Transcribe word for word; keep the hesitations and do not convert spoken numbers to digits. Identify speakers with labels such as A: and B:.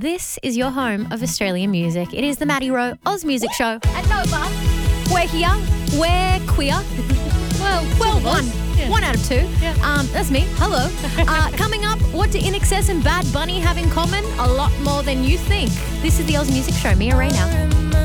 A: This is your home of Australian music. It is the Maddie Rowe Oz Music Show at Nova. We're here. We're queer. Well, well, one. Yeah. One out of two.
B: Yeah.
A: Um, that's me. Hello. uh, coming up, what do I N X S and Bad Bunny have in common? A lot more than you think. This is the Oz Music Show. Mia Ray now.